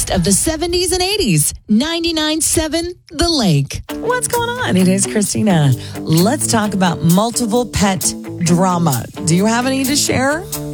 best of the 70s and 80s. 99.7 The Lake. What's going on? It is Christina. Let's talk about multiple pet drama. Do you have any to share?